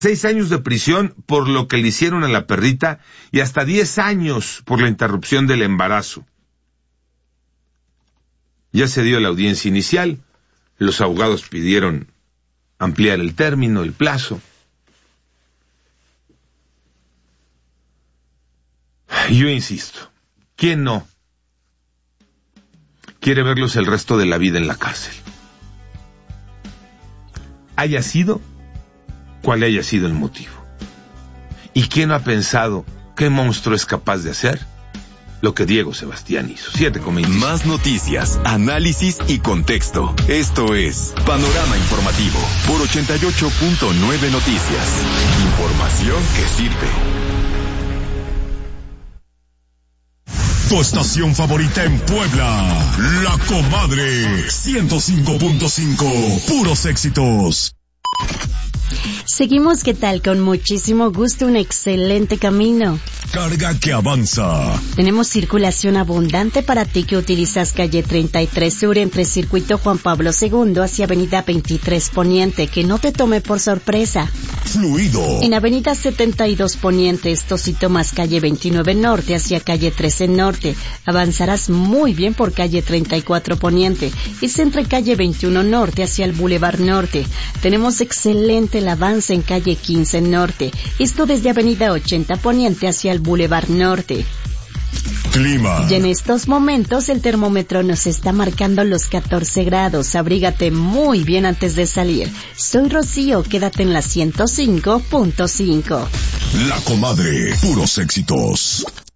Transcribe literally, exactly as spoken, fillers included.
Seis años de prisión por lo que le hicieron a la perrita y hasta diez años por la interrupción del embarazo. Ya se dio la audiencia inicial, los abogados pidieron ampliar el término, el plazo. Yo insisto, ¿quién no quiere verlos el resto de la vida en la cárcel? Haya sido cuál haya sido el motivo. ¿Y quién no ha pensado qué monstruo es capaz de hacer lo que Diego Sebastián hizo? siete con veinticinco. Más noticias, análisis y contexto. Esto es Panorama Informativo por ochenta y ocho punto nueve Noticias. Información que sirve. Tu estación favorita en Puebla, La Comadre, ciento cinco punto cinco, puros éxitos. Seguimos, ¿qué tal? Con muchísimo gusto, un excelente camino. Carga que avanza. Tenemos circulación abundante para ti que utilizas calle treinta y tres Sur entre Circuito Juan Pablo segundo hacia Avenida veintitrés Poniente, que no te tome por sorpresa. Fluido. En Avenida setenta y dos Poniente, esto si tomas calle veintinueve Norte hacia calle trece Norte, avanzarás muy bien por calle treinta y cuatro Poniente. Es entre calle veintiuno Norte hacia el Boulevard Norte. Tenemos excelente el avance en calle quince Norte, esto desde Avenida ochenta Poniente hacia el Boulevard Norte. Clima. Y en estos momentos el termómetro nos está marcando los catorce grados. Abrígate muy bien antes de salir. Soy Rocío, quédate en la ciento cinco punto cinco. La Comadre, puros éxitos.